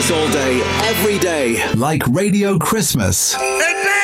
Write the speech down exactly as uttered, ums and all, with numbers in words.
Christmas all day, every day. Like Radio Christmas. It